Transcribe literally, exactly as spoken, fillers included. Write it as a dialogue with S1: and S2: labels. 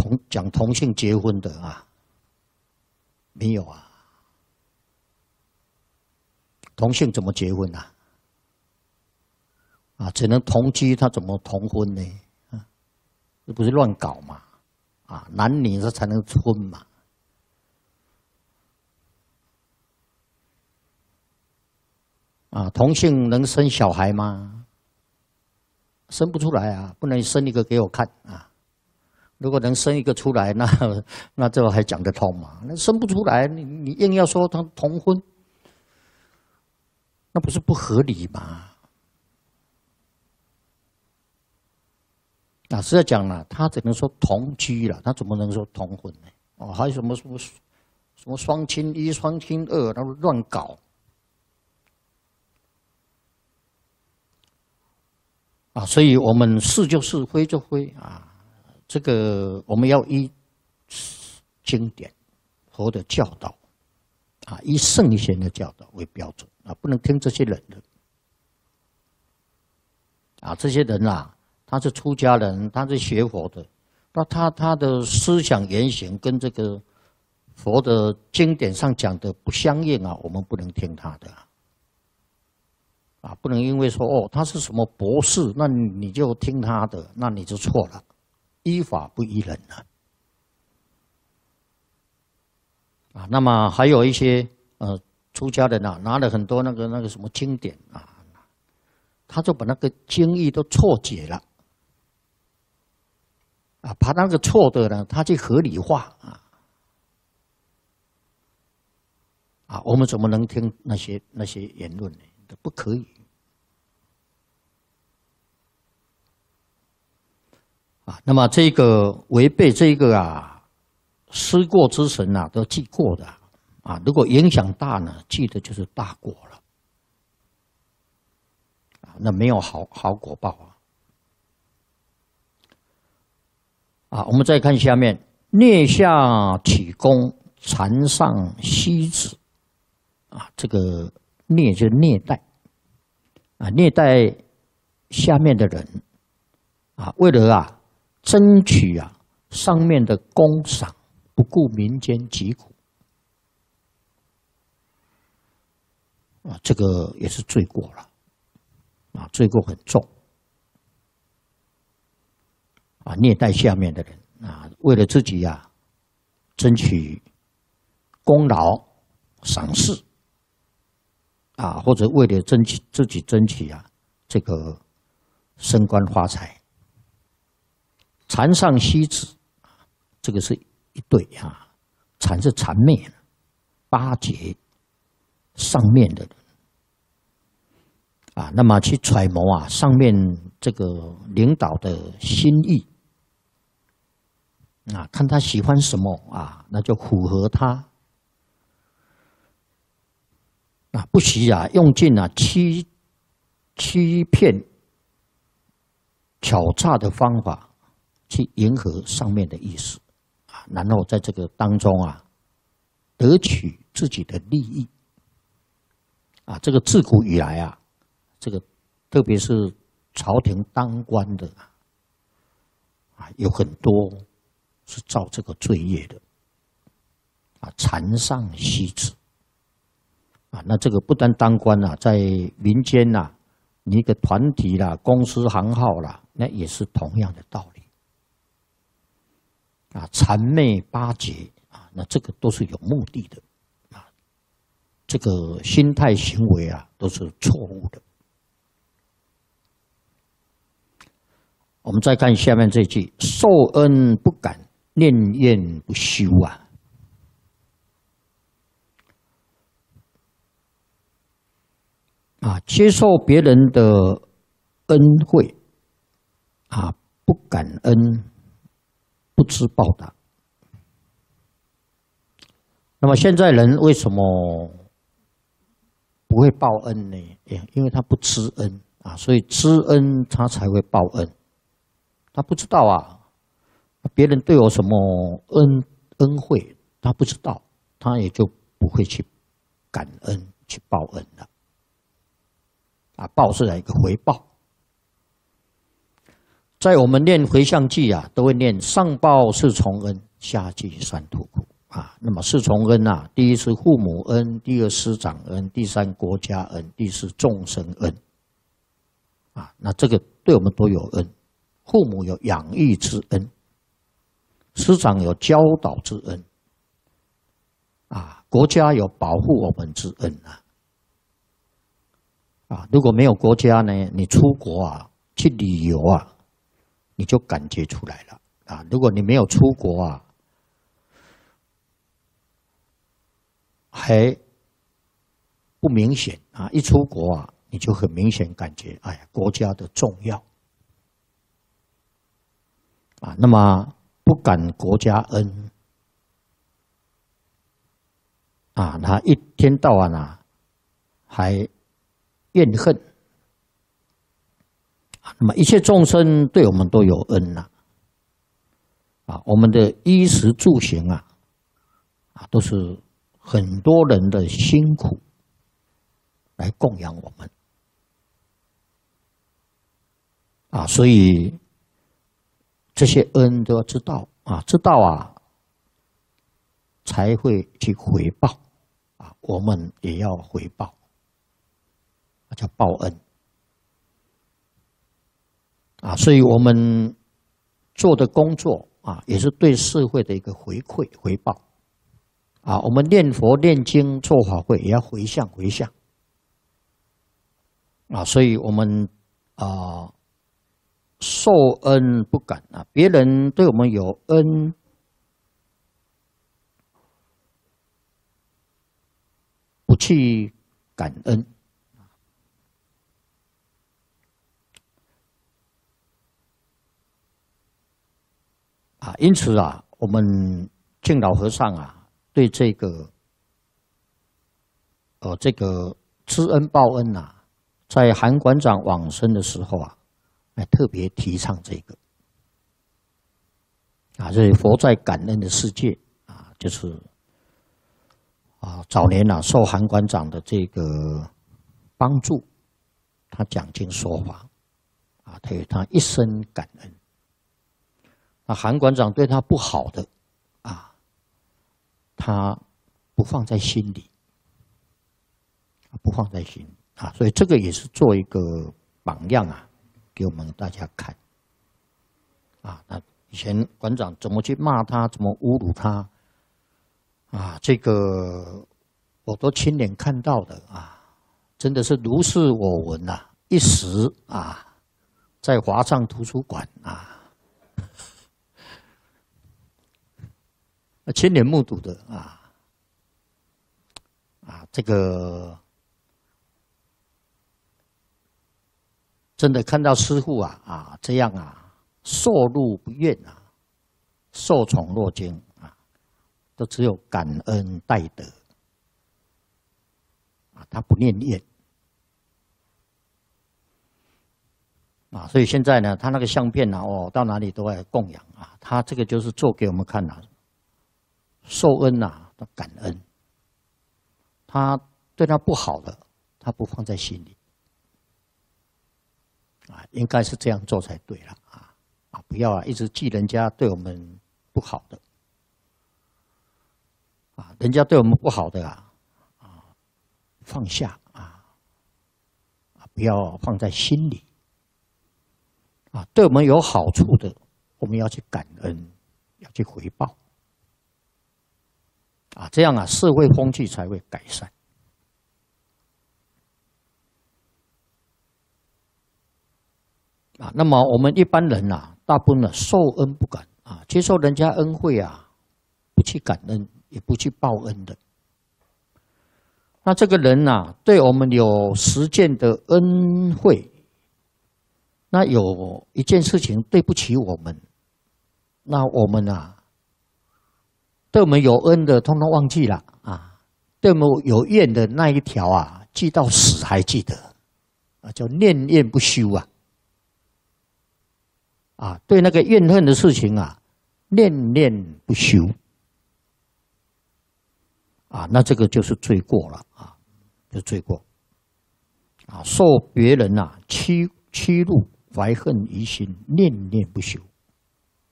S1: 同讲同性结婚的啊，没有啊。同性怎么结婚啊？啊，只能同居，他怎么同婚呢？啊，这不是乱搞嘛？啊，男女这才能婚嘛。啊，同性能生小孩吗？生不出来啊，不能生一个给我看啊！如果能生一个出来，那那这还讲得通嘛？那生不出来，你你硬要说他同婚，那不是不合理吗？啊，实在讲了，他只能说同居了，他怎么能说同婚呢？哦，还有什么什么什么双亲一、双亲二，他乱搞。啊，所以我们是就是，非就非啊。这个我们要依经典佛的教导啊，依圣贤的教导为标准啊，不能听这些人的啊。这些人啊，他是出家人，他是学佛的，那他他的思想言行跟这个佛的经典上讲的不相应啊，我们不能听他的啊。啊，不能因为说哦他是什么博士，那你就听他的，那你就错了。依法不依人啊。啊，那么还有一些呃出家人啊，拿了很多那个那个什么经典啊，他就把那个经义都错解了。啊，把那个错的呢，他去合理化啊。啊，我们怎么能听那些那些言论呢？不可以啊！那么这个违背这个啊，失过之神啊，都记过的啊。如果影响大呢，记的就是大过了啊，那没有好好果报啊。啊，我们再看下面，颞下起功，禅上息止啊，这个颞就是虐待啊，虐待下面的人啊，为了啊争取啊上面的功赏，不顾民间疾苦啊，这个也是罪过了啊，罪过很重啊，虐待下面的人啊，为了自己啊争取功劳赏识。啊，或者为了争取自己争取啊，这个升官发财，禅上息止，这个是一对啊，禅是谄媚，巴结上面的人啊，那么去揣摩啊上面这个领导的心意啊，看他喜欢什么啊，那就符合他。啊，不惜啊，用尽啊欺欺骗、巧诈的方法去迎合上面的意思啊，然后在这个当中啊，得取自己的利益啊。这个自古以来啊，这个特别是朝廷当官的啊，有很多是造这个罪业的啊，禅上息止。啊，那这个不单当官啊，在民间呐、啊，你一个团体啦、公司行号啦，那也是同样的道理。啊，谄媚巴结啊，那这个都是有目的的啊，这个心态行为啊都是错误的。我们再看下面这句：受恩不感，念怨不休啊。啊，接受别人的恩惠，啊，不感恩，不知报答。那么现在人为什么不会报恩呢？因为他不知恩啊，所以知恩他才会报恩。他不知道啊，别人对我什么恩恩惠，他不知道，他也就不会去感恩去报恩了。啊，报是一个回报。 在我们念回向偈啊，都会念上报四重恩，下济三途苦啊。那么四重恩啊，第一是父母恩，第二师长恩，第三国家恩，第四众生恩啊。那这个对我们都有恩，父母有养育之恩，师长有教导之恩啊，国家有保护我们之恩啊。啊，如果没有国家呢，你出国啊，去旅游啊，你就感觉出来了啊。如果你没有出国啊，还不明显啊，一出国啊，你就很明显感觉，哎呀，国家的重要啊。那么不感国家恩啊，他一天到晚啊，还怨恨啊。那么一切众生对我们都有恩呐啊，我们的衣食住行啊啊，都是很多人的辛苦来供养我们啊，所以这些恩都要知道啊，知道啊，才会去回报啊，我们也要回报。叫报恩啊，所以我们做的工作啊，也是对社会的一个回馈回报啊。我们念佛念经做法会，也要回向回向啊。所以我们啊，受恩不感啊，别人对我们有恩，不去感恩。啊，因此啊，我们净老和尚啊，对这个，呃，这个知恩报恩呐、啊，在韩馆长往生的时候啊，还特别提倡这个。啊，这佛在感恩的世界啊，就是啊，早年啊，受韩馆长的这个帮助，他讲经说法啊，他有他一生感恩。那韩馆长对他不好的啊，他不放在心里，不放在心里啊，所以这个也是做一个榜样啊，给我们大家看啊。那以前馆长怎么去骂他，怎么侮辱他啊，这个我都亲眼看到的啊，真的是如是我闻呐、啊，一时啊，在华藏图书馆啊。亲眼目睹的啊啊，这个真的看到师父啊啊这样啊，受禄不怨啊，受宠若惊啊，都只有感恩戴德啊，他不念怨啊，所以现在呢，他那个相片呢，哦，到哪里都在供养啊，他这个就是做给我们看啊。受恩呐、啊，要感恩。他对他不好的，他不放在心里啊，应该是这样做才对了啊啊！不要啊，一直记人家对我们不好的啊，人家对我们不好的啊啊，放下啊啊，不要放在心里啊，对我们有好处的，我们要去感恩，要去回报。啊，这样啊，社会风气才会改善。啊，那么我们一般人啊，大部分呢受恩不感啊，接受人家恩惠啊，不去感恩，也不去报恩的。那这个人呐、啊，对我们有实践的恩惠，那有一件事情对不起我们，那我们啊。对我们有恩的，通通忘记了啊！对我们有怨的那一条啊，记到死还记得啊，叫念念不休啊！啊，对那个怨恨的事情啊，念念不休啊，那这个就是罪过了啊，就罪过啊，受别人啊欺欺辱怀恨于心，念念不休。